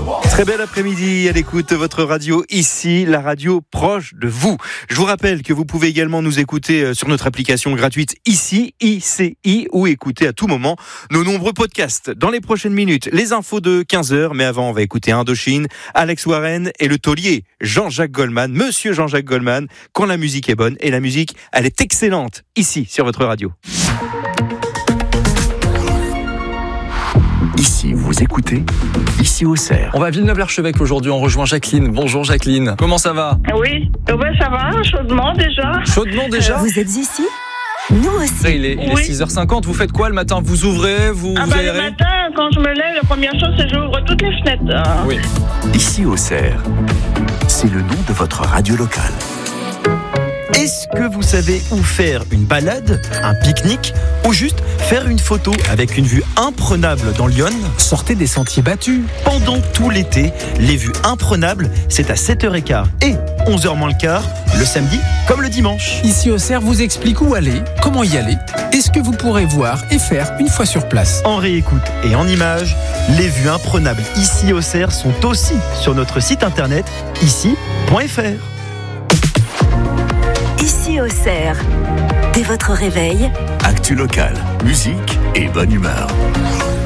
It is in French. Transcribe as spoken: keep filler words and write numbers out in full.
Très bel après-midi à l'écoute de votre radio ici, la radio proche de vous. Je vous rappelle que vous pouvez également nous écouter sur notre application gratuite ici, I C I, ou écouter à tout moment nos nombreux podcasts. Dans les prochaines minutes, les infos de quinze heures, mais avant on va écouter Indochine, Alex Warren et le taulier Jean-Jacques Goldman, Monsieur Jean-Jacques Goldman, quand la musique est bonne, et la musique, elle est excellente ici sur votre radio. Ici, vous écoutez, ici au Cerf. On va à Villeneuve-l'Archevêque aujourd'hui, on rejoint Jacqueline. Bonjour Jacqueline, comment ça va? Oui, ouais, ça va, chaudement déjà. Chaudement déjà? Vous êtes ici? Nous aussi. Il est, il est Oui. six heures cinquante, vous faites quoi le matin? Vous ouvrez, vous, Ah vous bah, le aérez? matin, quand je me lève, la première chose, c'est que j'ouvre toutes les fenêtres. Oui. Ici au Cerf, c'est le nom de votre radio locale. Est-ce que vous savez où faire une balade, un pique-nique ou juste faire une photo avec une vue imprenable dans l'Yonne? Sortez des sentiers battus. Pendant tout l'été, les vues imprenables, c'est à sept heures quinze et onze heures moins le quart, le samedi comme le dimanche. Ici au Cerf vous explique où aller, comment y aller et ce que vous pourrez voir et faire une fois sur place. En réécoute et en images, les vues imprenables ici au Cerf sont aussi sur notre site internet ici point f r. Ici au Cerf. Dès votre réveil, Actu locale, musique et bonne humeur.